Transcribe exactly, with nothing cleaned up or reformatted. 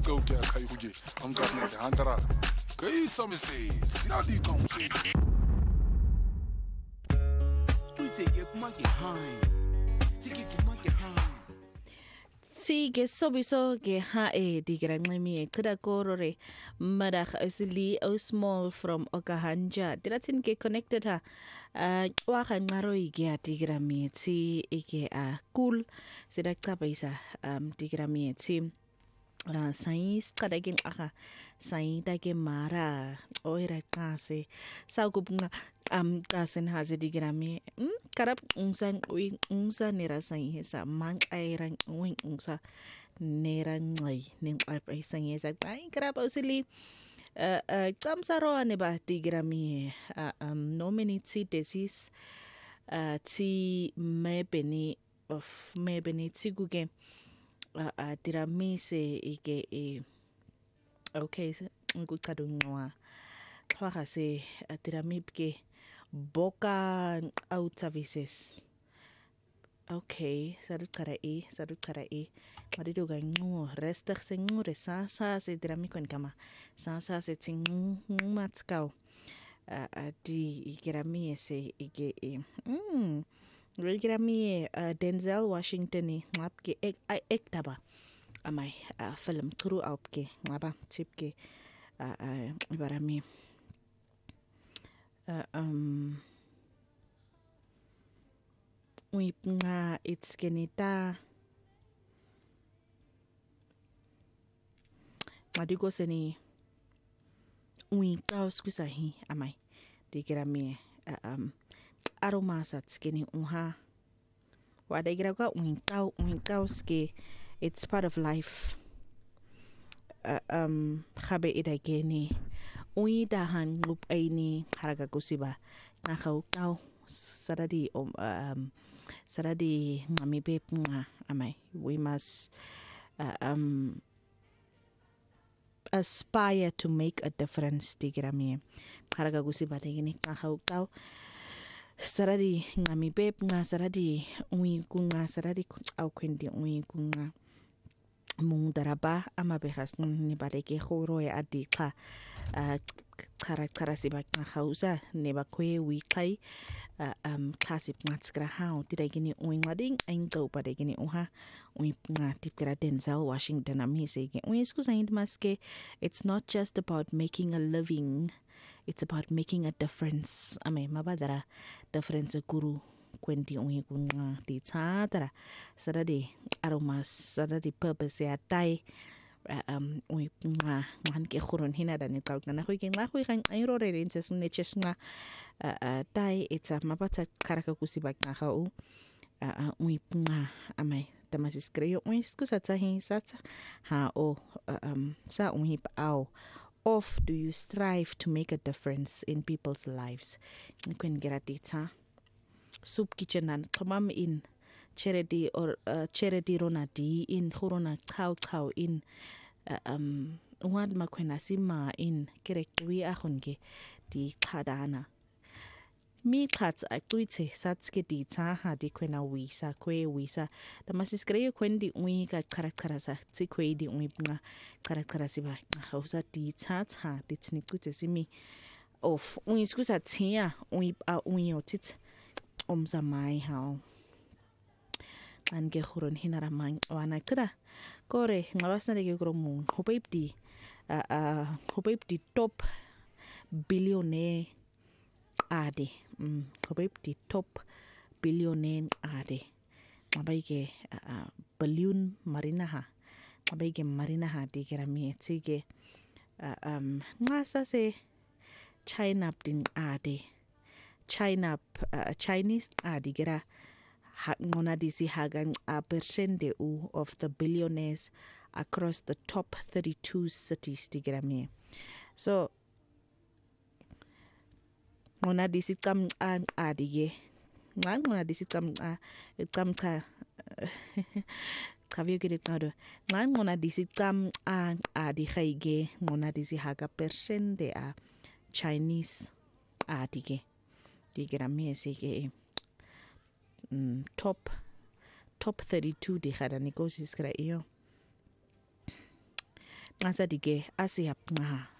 go to Kayuji. I'm just as a hunter. Kay some say, Sinadi comes in. Sige sobiso ge ha e digrangmi e kada korore madak usili o small from Okahanja diratin ge connected ha wa kan ngaro ige digrami ti ige a cool sida kabaisa um digrami ti Uh, sais kadagin aka sai dage mara oira kase sa kubunga am kasen haze digrami mm karab unsan ui unsa nera sai sa mang airan ui unsa nera ngai ning ai sai sa ai karab usili uh uh kamsaro ne ba digrami uh, um nominati disease uh ti mebeni of mebeni ti guge a uh, tirami se ike e okay ngukado ngwa kwa se uh, tirami ke boca out services okay salut kara e salut kara e marido ga ngo rester se ngo sa sa se tirami kon kama sa sa se tingu matskau a uh, uh, di ikirami se ike e mm Regrami uh, Denzel Washington ni ngapke ek ai ek taba amai uh, film crew outke ngaba chipke uh, uh, barami uh, um wi nga it's kenita madigo seni wi kaus kusahi amai digrami uh, um aroma satskini uha wadagira kwa unkau unkau ske it's part of life uh, um khabe idageni uida han group aini haraga kusiba na kau saradi um saradi ngami beb nga amai we must uh, um aspire to make a difference digrami haraga kusiba degini na kau saradi ngami beb nga saradi ui kunga saradi au kwendi ui kunga mung daraba ama behas ni bareke khoro e adika kara kara siba nga khausa ne ba kwe wi kai um klasip natskra hau tidagini ui ngading aingo padagini uha ui nga tipkra Denzel Washington amisi ui skusa indmaske it's not just about making a living. It's about making a difference. Ame mabadara difference guru kwenti ungi kunga di tsadara saradi aromas saradi purpose ya tai um ungi nga ngan ke khurun hina dani tau kana hui king la hui kan ayro re rin ses ne chesnga tai it's a mabata karaka kusiba nga khau ungi nga ame tamasis kreyo ungi skusa tahi satsa ha o um sa ungi pao Of do you strive to make a difference in people's lives? Kwen geratita soup kitchen and tomam in charity or uh, charity rona di in corona cow cow in uh, um wad makwena sima in kerekwi ahonge di kadana mi kats a tuite satske di ta ha di kwena wisa kwe wisa da masiskre kwendi ui ka karakterasa ti kwe di ui nga karakterasi ba hausa di ta ta di tni kute simi of ui skusa tia ui a ui otit om za mai hao an ge khuron hinara man wana kra kore ngawasna de gro mun hopaip di a a hopaip di top billionaire ade mm hopaip di top billionaire ade mabaike uh, balloon marina ha mabaike marina ha di gerami tige uh, um ngasa se China din ade China uh, Chinese ade gera ngona disi hagan a percent u of the billionaires across the top thirty-two cities di gerami so ngona disi kam an adige ngona disi kam a kam ka kavyo gere kado ngona disi kam an adige ngona disi haga percent de a Chinese adige digerami sike mm, top top thirty-two de hada negosis kra iyo nxa sa di ke a se yapnqa